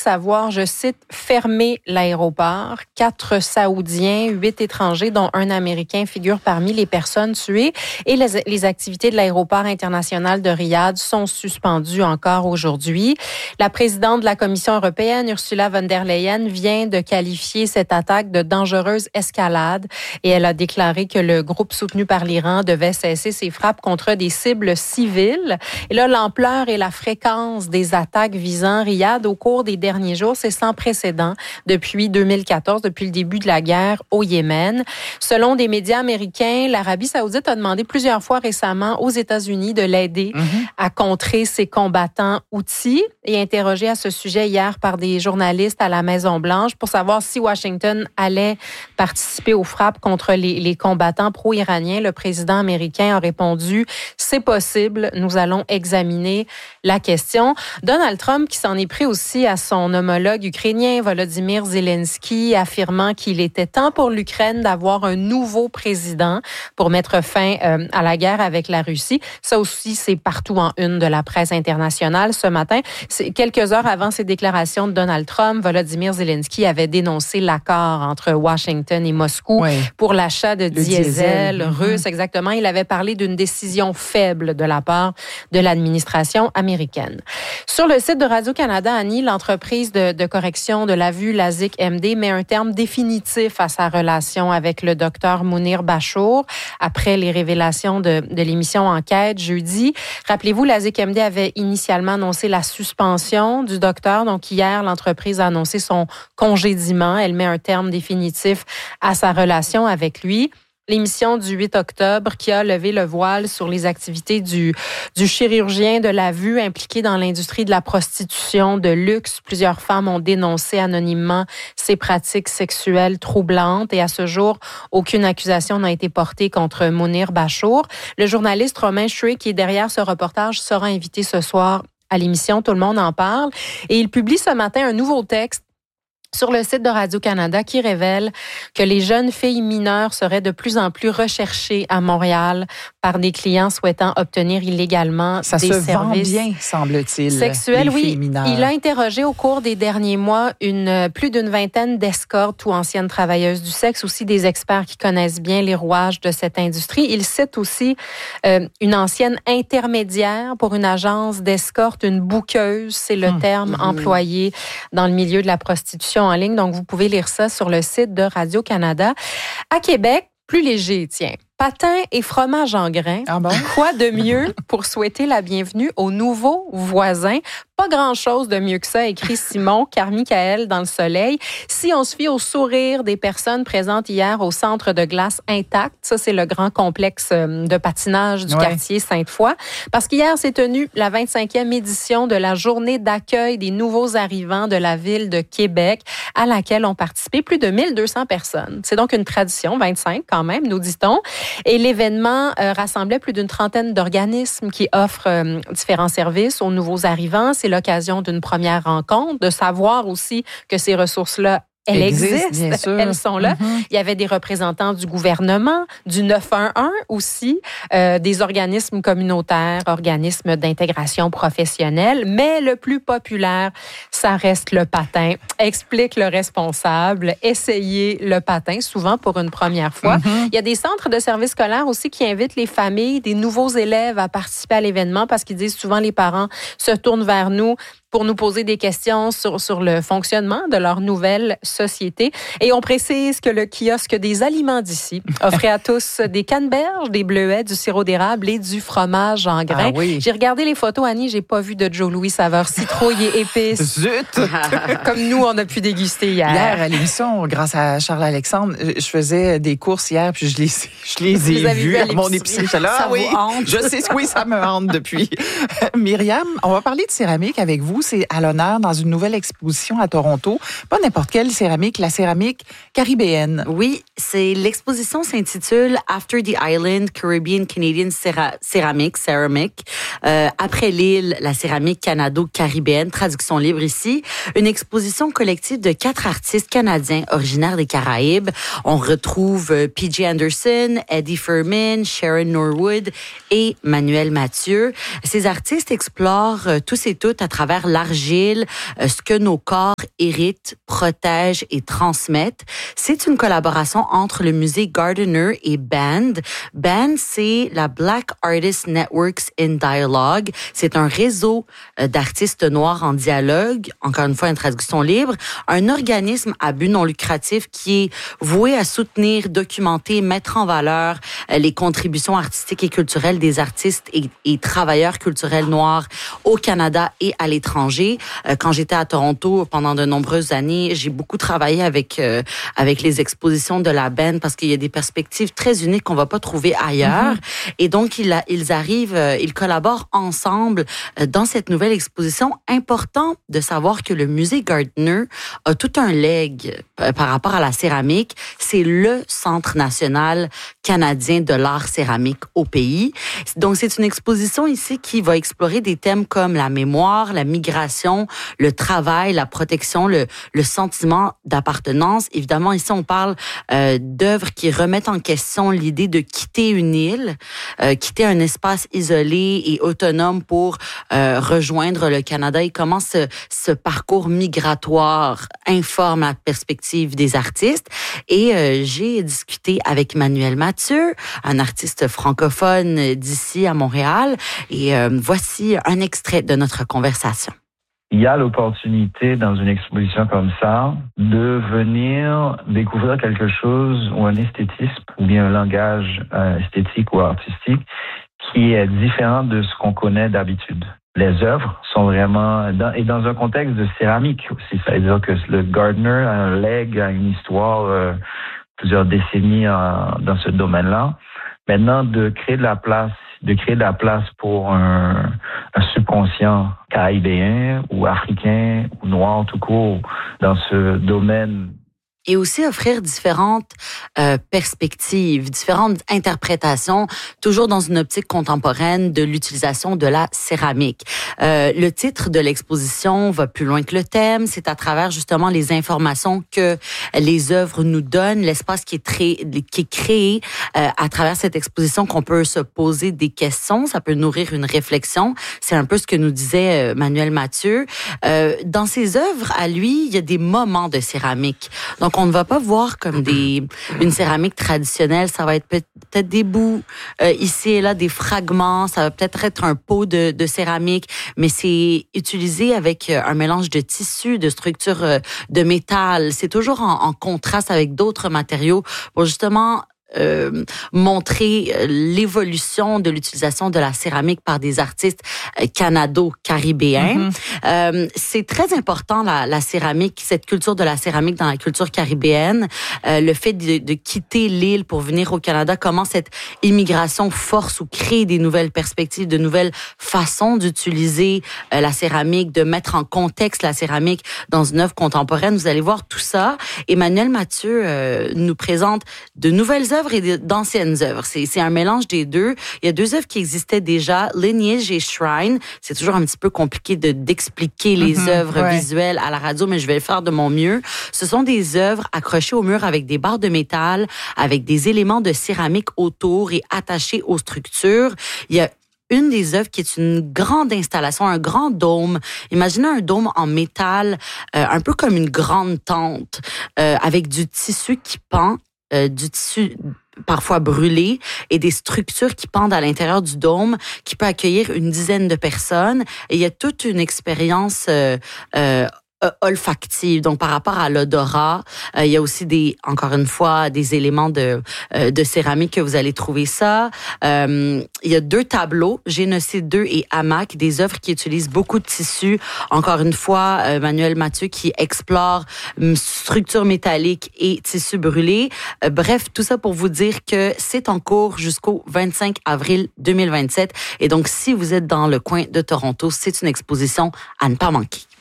savoir, je cite, fermer l'aéroport. 4 Saoudiens, 8 étrangers, dont un Américain, figurent parmi les personnes tuées. Et les activités de l'aéroport international de Riyad sont suspendues encore aujourd'hui. La présidente de la Commission européenne, Ursula von der Leyen, vient de qualifier cette attaque de dangereuse escalade et elle a déclaré que le groupe soutenu par l'Iran devait cesser ses frappes contre des cibles civiles. Et là, l'ampleur et la fréquence des attaques visant Riyad au cours des derniers jours, c'est sans précédent depuis 2014, depuis le début de la guerre au Yémen. Selon des médias américains, l'Arabie saoudite a demandé plusieurs fois récemment aux États-Unis de l'aider à contrer ses combattants houthis et interrogé à ce sujet hier par des journalistes à la Maison-Blanche pour savoir si Washington allait participer aux frappes contre les combattants pro-iraniens. Le président américain a répondu « C'est possible, nous allons examiner la question ». Donald Trump, qui s'en est pris aussi à son homologue ukrainien, Volodymyr Zelensky, affirmant qu'il était temps pour l'Ukraine d'avoir un nouveau président pour mettre fin à la guerre avec la Russie. Ça aussi, c'est partout en une de la presse internationale ce matin. Quelques heures avant ces déclarations de Donald Trump, Volodymyr Zelensky avait dénoncé l'accord entre Washington et Moscou pour l'achat de diesel russe. Exactement. Il avait parlé d'une décision faible de la part de l'administration américaine. Sur le site de Radio-Canada, Annie, l'entreprise de correction de la vue LASIK MD met un terme définitif à sa relation avec le docteur Mounir Bachour après les révélations de l'émission Enquête jeudi. Rappelez-vous, LASIK MD avait initialement annoncé la suspension du docteur. Donc hier, l'entreprise a annoncé son congédiement. Elle met un terme définitif à sa relation avec lui. L'émission du 8 octobre qui a levé le voile sur les activités du chirurgien de la vue impliqué dans l'industrie de la prostitution de luxe. Plusieurs femmes ont dénoncé anonymement ces pratiques sexuelles troublantes et à ce jour, aucune accusation n'a été portée contre Mounir Bachour. Le journaliste Romain Chouet, qui est derrière ce reportage, sera invité ce soir à l'émission Tout le monde en parle. Et il publie ce matin un nouveau texte sur le site de Radio-Canada qui révèle que les jeunes filles mineures seraient de plus en plus recherchées à Montréal par des clients souhaitant obtenir illégalement des services. Ça se vend bien, semble-t-il, sexuels, les filles mineures. Il a interrogé au cours des derniers mois plus d'une vingtaine d'escortes ou anciennes travailleuses du sexe, aussi des experts qui connaissent bien les rouages de cette industrie. Il cite aussi une ancienne intermédiaire pour une agence d'escorte, une bookeuse, c'est le terme employé dans le milieu de la prostitution en ligne. Donc, vous pouvez lire ça sur le site de Radio-Canada. À Québec, plus léger, tiens. Patin et fromage en grains. Ah bon? Quoi de mieux pour souhaiter la bienvenue aux nouveaux voisins? Pas grand-chose de mieux que ça, écrit Simon Carmichael dans Le Soleil. Si on se fie au sourire des personnes présentes hier au centre de glace intact, ça c'est le grand complexe de patinage du quartier Sainte-Foy, parce qu'hier s'est tenue la 25e édition de la journée d'accueil des nouveaux arrivants de la ville de Québec, à laquelle ont participé plus de 1200 personnes. C'est donc une tradition, 25 quand même, nous dit-on. Et l'événement rassemblait plus d'une trentaine d'organismes qui offrent différents services aux nouveaux arrivants. C'est l'occasion d'une première rencontre, de savoir aussi que ces ressources-là elles existent, elles sont là. Il y avait des représentants du gouvernement, du 911 aussi, des organismes communautaires, organismes d'intégration professionnelle, mais le plus populaire, ça reste le patin. Explique le responsable, essayez le patin, souvent pour une première fois. Il y a des centres de services scolaires aussi qui invitent les familles, des nouveaux élèves à participer à l'événement parce qu'ils disent souvent les parents se tournent vers nous pour nous poser des questions sur le fonctionnement de leur nouvelle société. Et on précise que le kiosque des aliments d'ici offrait à tous des canneberges, des bleuets, du sirop d'érable et du fromage en grains. Ah oui. J'ai regardé les photos, Annie, j'ai pas vu de Joe Louis saveur citrouille et épices. Zut! Comme nous, on a pu déguster hier. Hier, à l'émission, grâce à Charles-Alexandre, je faisais des courses hier, puis je les ai vus à mon épicerie. Ça vous hante? Je sais, oui, ça me hante depuis. Myriam, on va parler de céramique avec vous. C'est à l'honneur dans une nouvelle exposition à Toronto. Pas n'importe quelle céramique, la céramique caribéenne. Oui, l'exposition s'intitule After the Island, Caribbean Canadian Ceramic. Après l'île, la céramique canado-caribéenne, traduction libre ici. Une exposition collective de 4 artistes canadiens originaires des Caraïbes. On retrouve P.J. Anderson, Eddie Furman, Sharon Norwood et Manuel Mathieu. Ces artistes explorent tous et toutes à travers matière, l'argile, ce que nos corps héritent, protègent et transmettent. C'est une collaboration entre le musée Gardner et BAND. BAND, c'est la Black Artists Networks in Dialogue. C'est un réseau d'artistes noirs en dialogue, encore une fois une traduction libre, un organisme à but non lucratif qui est voué à soutenir, documenter, mettre en valeur les contributions artistiques et culturelles des artistes et travailleurs culturels noirs au Canada et à l'étranger. Quand j'étais à Toronto pendant de nombreuses années, j'ai beaucoup travaillé avec les expositions de la BAND parce qu'il y a des perspectives très uniques qu'on va pas trouver ailleurs. Et donc, ils collaborent ensemble dans cette nouvelle exposition. Important de savoir que le musée Gardner a tout un legs par rapport à la céramique. C'est le Centre national canadien de l'art céramique au pays. Donc, c'est une exposition ici qui va explorer des thèmes comme la mémoire, la migration, le travail, la protection, le sentiment d'appartenance. Évidemment, ici, on parle d'œuvres qui remettent en question l'idée de quitter une île, quitter un espace isolé et autonome pour rejoindre le Canada et comment ce parcours migratoire informe la perspective des artistes. Et j'ai discuté avec Manuel Mathieu, un artiste francophone d'ici à Montréal. Et voici un extrait de notre conversation. Il y a l'opportunité dans une exposition comme ça de venir découvrir quelque chose ou un esthétisme ou bien un langage esthétique ou artistique qui est différent de ce qu'on connaît d'habitude. Les œuvres sont vraiment dans un contexte de céramique aussi. Ça veut dire que le Gardner a un leg, a une histoire, plusieurs décennies dans ce domaine-là. Maintenant, de créer de la place pour un subconscient caribéen ou africain ou noir tout court dans ce domaine. Et aussi offrir différentes perspectives, différentes interprétations, toujours dans une optique contemporaine de l'utilisation de la céramique. Le titre de l'exposition va plus loin que le thème. C'est à travers justement les informations que les œuvres nous donnent, l'espace qui est créé à travers cette exposition qu'on peut se poser des questions. Ça peut nourrir une réflexion. C'est un peu ce que nous disait Manuel Mathieu. Dans ses œuvres, à lui, il y a des moments de céramique. Donc, on ne va pas voir comme une céramique traditionnelle. Ça va être peut-être des bouts ici et là, des fragments. Ça va peut-être être un pot de céramique, mais c'est utilisé avec un mélange de tissu, de structure de métal. C'est toujours en contraste avec d'autres matériaux pour justement montrer l'évolution de l'utilisation de la céramique par des artistes canado-caribéens. C'est très important la céramique, cette culture de la céramique dans la culture caribéenne. Le fait de quitter l'île pour venir au Canada, comment cette immigration force ou crée des nouvelles perspectives, de nouvelles façons d'utiliser la céramique, de mettre en contexte la céramique dans une œuvre contemporaine. Vous allez voir tout ça. Emmanuel Mathieu nous présente de nouvelles œuvres et d'anciennes œuvres. C'est un mélange des deux. Il y a deux œuvres qui existaient déjà, Lineage et Shrine. C'est toujours un petit peu compliqué d'expliquer les œuvres visuelles à la radio, mais je vais le faire de mon mieux. Ce sont des œuvres accrochées au mur avec des barres de métal, avec des éléments de céramique autour et attachées aux structures. Il y a une des œuvres qui est une grande installation, un grand dôme. Imaginez un dôme en métal, un peu comme une grande tente, avec du tissu qui pend, du tissu parfois brûlé et des structures qui pendent à l'intérieur du dôme qui peut accueillir une dizaine de personnes. Et il y a toute une expérience olfactive. Donc, par rapport à l'odorat, il y a aussi encore une fois, des éléments de céramique que vous allez trouver ça. Il y a deux tableaux, Génocide 2 et Hamac, des œuvres qui utilisent beaucoup de tissus. Encore une fois, Manuel Mathieu qui explore structures métalliques et tissus brûlés. Bref, tout ça pour vous dire que c'est en cours jusqu'au 25 avril 2027. Et donc, si vous êtes dans le coin de Toronto, c'est une exposition à ne pas manquer.